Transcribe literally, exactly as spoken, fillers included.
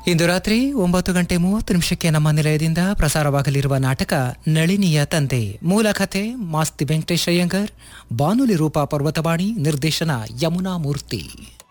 ಇಂದು ರಾತ್ರಿ ಒಂಬತ್ತು ಗಂಟೆ ಮೂವತ್ತು ನಿಮಿಷಕ್ಕೆ ನಮ್ಮ ನಿಲಯದಿಂದ ಪ್ರಸಾರವಾಗಲಿರುವ ನಾಟಕ ನಳಿನಿಯ ತಂದೆ. ಮೂಲ ಕಥೆ ಮಾಸ್ತಿ ವೆಂಕಟೇಶ್ ಅಯ್ಯಂಗರ್, ಬಾನುಲಿ ರೂಪ ಪರ್ವತವಾಣಿ, ನಿರ್ದೇಶನ ಯಮುನಾ ಮೂರ್ತಿ.